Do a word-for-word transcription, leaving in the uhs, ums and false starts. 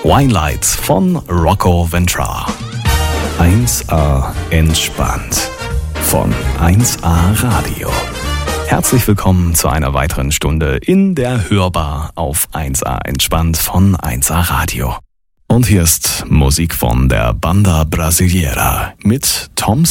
Twilight von Rocco Ventura. eins A entspannt von eins A Radio. Herzlich willkommen zu einer weiteren Stunde in der Hörbar auf eins A entspannt von eins A Radio. Und hier ist Musik von der Banda Brasileira mit Tom